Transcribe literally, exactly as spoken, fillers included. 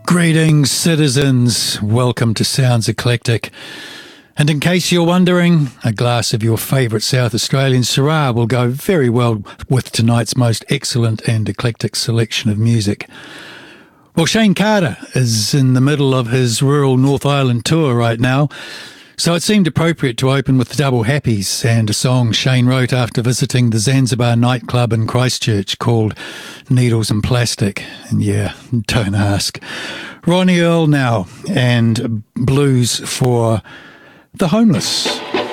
Greetings, citizens. Welcome to Sounds Eclectic. And in case you're wondering, a glass of your favourite South Australian Syrah will go very well with tonight's most excellent and eclectic selection of music. Well, Shane Carter is in the middle of his rural North Island tour right now, so it seemed appropriate to open with the Double Happies and a song Shane wrote after visiting the Zanzibar nightclub in Christchurch called Needles and Plastic. And yeah, don't ask. Ronnie Earl now, and Blues for the Homeless.